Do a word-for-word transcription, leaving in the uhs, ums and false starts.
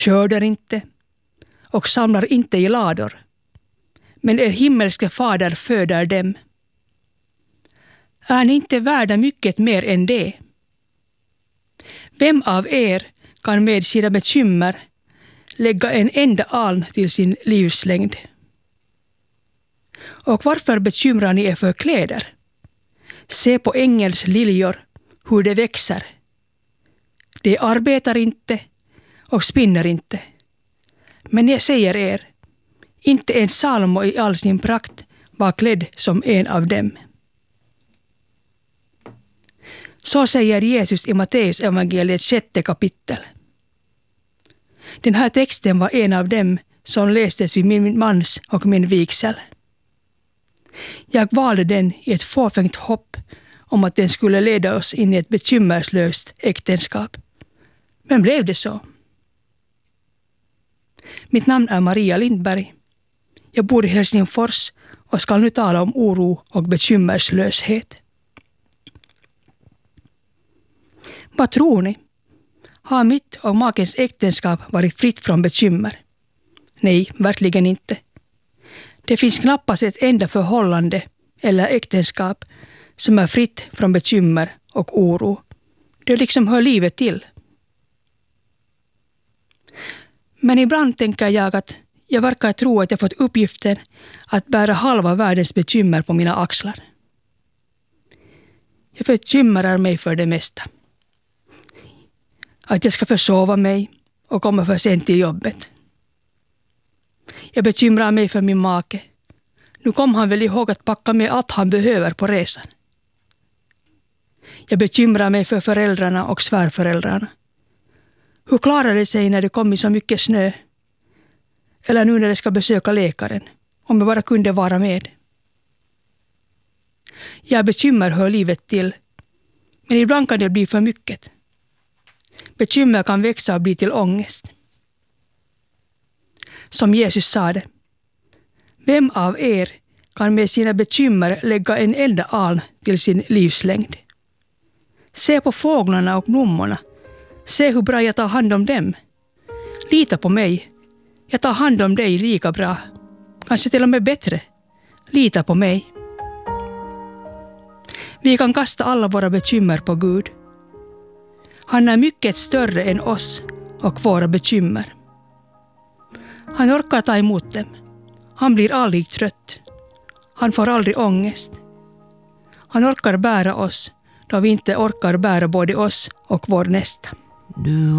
skördar inte och samlar inte i lador, men er himmelske fader föder dem. Är ni inte värda mycket mer än det? Vem av er kan med sina bekymmer lägga en enda aln till sin livslängd? Och varför bekymrar ni er för kläder? Se på ängens liljor, hur de växer. De arbetar inte och spinner inte. Men jag säger er, inte en Salomo i all sin prakt var klädd som en av dem. Så säger Jesus i Matteus evangeliets sjätte kapitel. Den här texten var en av dem som lästes vid min mans och min vigsel. Jag valde den i ett fåfängt hopp om att den skulle leda oss in i ett bekymmerslöst äktenskap. Men blev det så? Mitt namn är Maria Lindberg. Jag bor i Helsingfors och ska nu tala om oro och bekymmerslöshet. Vad tror ni? Har mitt och makens äktenskap varit fritt från bekymmer? Nej, verkligen inte. Det finns knappast ett enda förhållande eller äktenskap som är fritt från bekymmer och oro. Det liksom hör livet till. Men ibland tänker jag att jag verkar tro att jag fått uppgiften att bära halva världens bekymmer på mina axlar. Jag bekymrar mig för det mesta. Att jag ska försova mig och komma för sent till jobbet. Jag bekymrar mig för min make. Nu kom han väl ihåg att packa med allt han behöver på resan. Jag bekymrar mig för föräldrarna och svärföräldrarna. Hur klarar det sig när det kommer så mycket snö? Eller nu när de ska besöka läkaren, om jag bara kunde vara med. Jag bekymmer hör livet till, men ibland kan det bli för mycket. Bekymmer kan växa och bli till ångest. Som Jesus sa det, vem av er kan med sina bekymmer lägga en enda aln till sin livslängd? Se på fåglarna och blommorna. Se hur bra jag tar hand om dem. Lita på mig. Jag tar hand om dig lika bra. Kanske till och med bättre. Lita på mig. Vi kan kasta alla våra bekymmer på Gud. Han är mycket större än oss och våra bekymmer. Han orkar ta emot dem. Han blir aldrig trött. Han får aldrig ångest. Han orkar bära oss då vi inte orkar bära både oss och vår nästa. Du